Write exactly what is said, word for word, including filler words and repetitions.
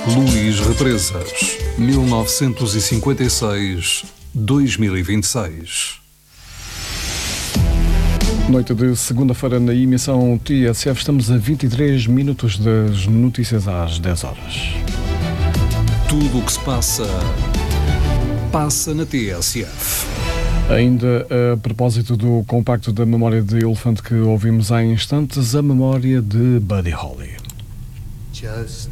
Luís Represas, mil novecentos e cinquenta e seis a dois mil e vinte e seis. Noite de segunda-feira na emissão T S F. Estamos a vinte e três minutos das notícias às dez horas. Tudo o que se passa, passa na T S F. Ainda a propósito do compacto da memória de elefante que ouvimos há instantes, a memória de Buddy Holly. Just